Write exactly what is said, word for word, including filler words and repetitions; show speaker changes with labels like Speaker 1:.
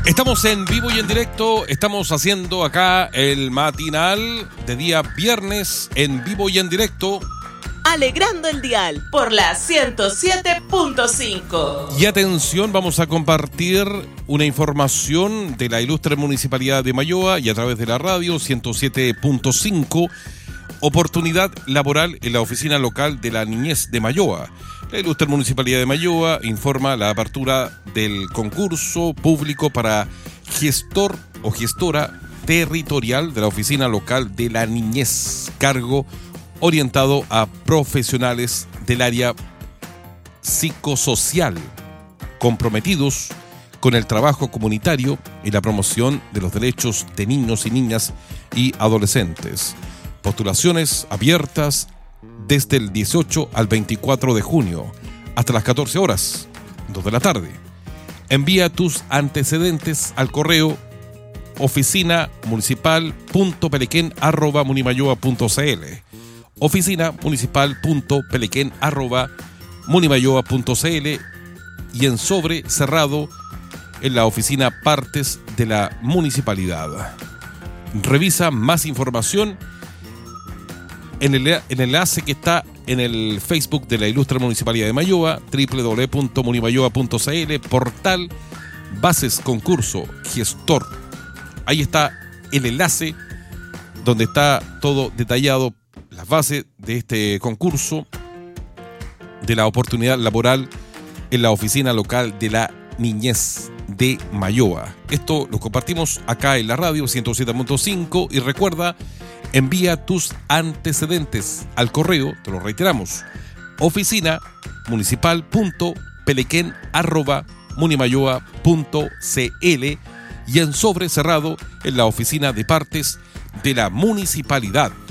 Speaker 1: Estamos en vivo y en directo, estamos haciendo acá el matinal de día viernes en vivo y en directo.
Speaker 2: Alegrando el dial por la ciento siete punto cinco.
Speaker 1: Y atención, vamos a compartir una información de la ilustre Municipalidad de Mayoa y a través de la radio ciento siete punto cinco. Oportunidad laboral en la oficina local de la niñez de Mayoa. La ilustre Municipalidad de Mayoa informa la apertura del concurso público para gestor o gestora territorial de la oficina local de la niñez, cargo orientado a profesionales del área psicosocial, comprometidos con el trabajo comunitario y la promoción de los derechos de niños y niñas y adolescentes. Postulaciones abiertas desde el dieciocho al veinticuatro de junio, hasta las catorce horas, dos de la tarde. Envía tus antecedentes al correo oficina municipal punto pelequén arroba munimayoa punto cl, oficina municipal punto pelequén arroba munimayoa punto cl, y en sobre cerrado en la oficina Partes de la Municipalidad. Revisa más información en el, en el enlace que está en el Facebook de la ilustre Municipalidad de Mayoa, doble u doble u doble u punto munimayoa punto cl, portal Bases Concurso Gestor. Ahí está el enlace donde está todo detallado, las bases de este concurso, de la oportunidad laboral en la oficina local de la niñez de Mayoa. Esto lo compartimos acá en la radio ciento siete punto cinco y recuerda, envía tus antecedentes al correo, te lo reiteramos, oficina municipal punto pelequén arroba munimayoa punto cl, y en sobre cerrado en la oficina de Partes de la Municipalidad.